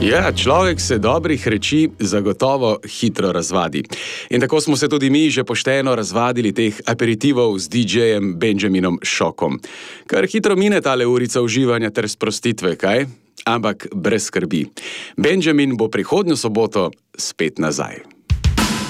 Ja, človek se dobrih reči zagotovo hitro razvadi. In tako smo se tudi mi že pošteno razvadili teh aperitivov z DJ-jem Benjaminom Šokom. Kar hitro mine tale urica uživanja ter sprostitve, kaj? Ampak brez skrbi. Benjamin bo prihodnjo soboto spet nazaj.